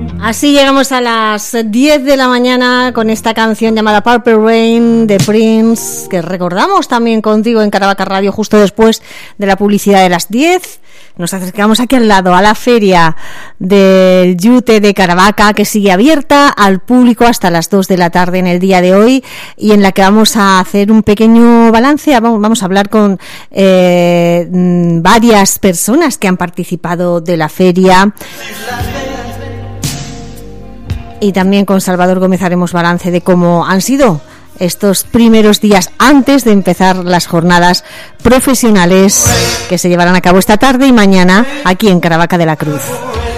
Así llegamos a las 10 de la mañana con esta canción llamada Purple Rain de Prince, que recordamos también contigo en Caravaca Radio justo después de la publicidad de las 10. Nos acercamos aquí al lado, a la feria del Yute de Caravaca, que sigue abierta al público hasta las 2 de la tarde en el día de hoy, y en la que vamos a hacer un pequeño balance. Vamos a hablar con varias personas que han participado de la feria. Y también con Salvador Gómez haremos balance de cómo han sido estos primeros días antes de empezar las jornadas profesionales que se llevarán a cabo esta tarde y mañana aquí en Caravaca de la Cruz.